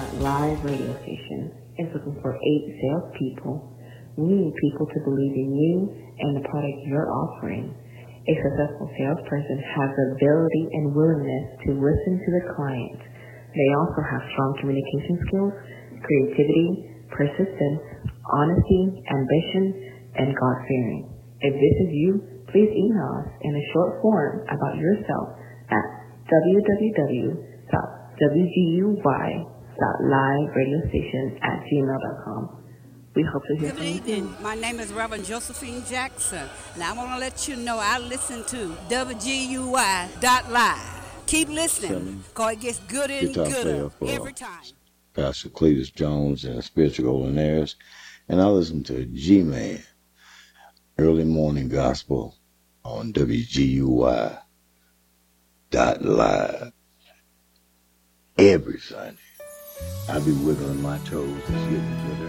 Live radio station is looking for 8 salespeople. We need people to believe in you and the product you're offering. A successful salesperson has the ability and willingness to listen to the client. They also have strong communication skills, creativity, persistence, honesty, ambition, and God-fearing. If this is you, please email us in a short form about yourself at www.wguy.liveradiostation@gmail.com. We hope to hear from you soon. Good evening. My name is Reverend Josephine Jackson, and I want to let you know I listen to WGUY.live. Keep listening, because it gets gooder and gooder every time. Pastor Cletus Jones and Spiritual Golden Heirs, and I listen to G-Man, Early Morning Gospel on WGUY.live every Sunday. I be wiggling my toes and getting gooder